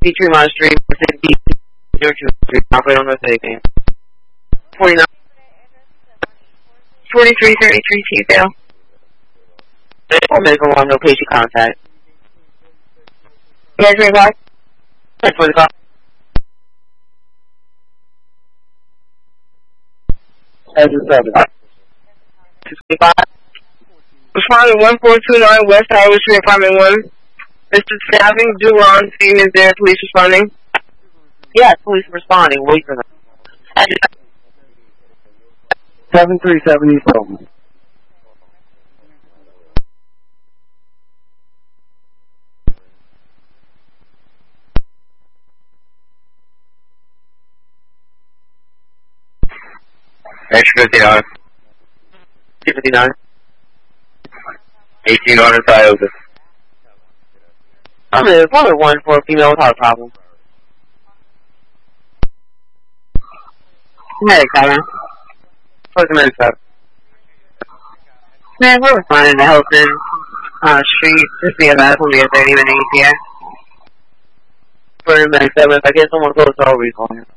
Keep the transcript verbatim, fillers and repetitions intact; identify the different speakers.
Speaker 1: B Tremont Street, B Street, operate on the thing. forty-nine. forty-three thirty-three T-Dale. Four medical one, no patient contact. Yes, three o'clock? That's four o'clock.
Speaker 2: As a seven.
Speaker 1: sixty-five. Responding one four two nine West Highway Street, apartment one. Mister Staffing, Duron, scene is there, police responding. Yes, police responding, wait for them.
Speaker 2: seven three seven East Oakland.
Speaker 3: Extra fifty-nine.
Speaker 1: two fifty-nine.
Speaker 3: eighteen hundred Tioga.
Speaker 1: I'm in another one for a female with heart problem. Hey, Karen. What's the matter, sir? Man, we're responding to Hilton uh, Street. Just be about for me at thirty minutes here. For a minute, seven. If I get someone close, I'll recall him.